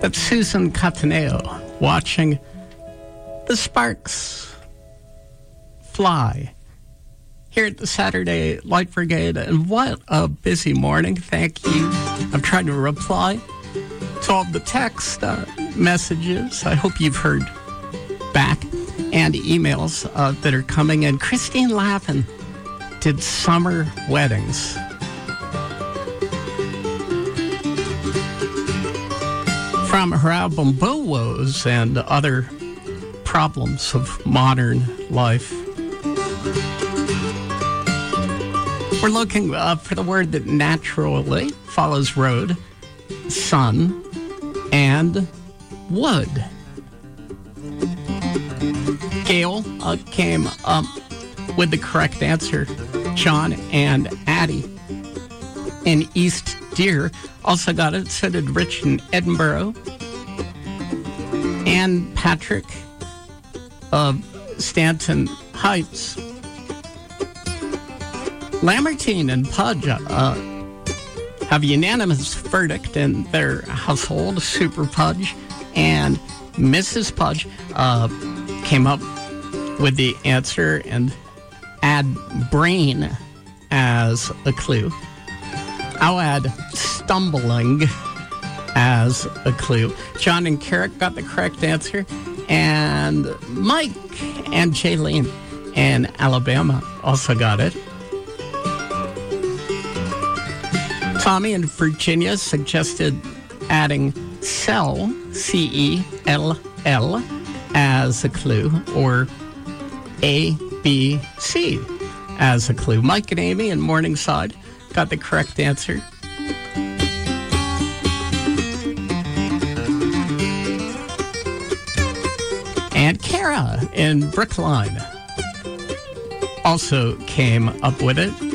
That's Susan Cataneo watching the sparks fly here at the Saturday Light Brigade. And what a busy morning. Thank you. I'm trying to reply to all the text messages. I hope you've heard back, and emails that are coming in. Christine Lavin did summer weddings. From her album Bo-Woes and Other Problems of Modern Life. We're looking for the word that naturally follows road, sun, and wood. Gail came up with the correct answer. John and Addie in East Deer also got it. So did Rich in Edinburgh. And Patrick of Stanton Heights. Lamartine and Pudge have a unanimous verdict in their household. Super Pudge and Mrs. Pudge came up with the answer and add brain as a clue. I'll add stumbling as a clue. John and Carrick got the correct answer, and Mike and Jaylene in Alabama also got it. Tommy in Virginia suggested adding cell, C-E-L-L, as a clue, or A-B-C as a clue. Mike and Amy in Morningside got the correct answer. And Kara in Brookline also came up with it.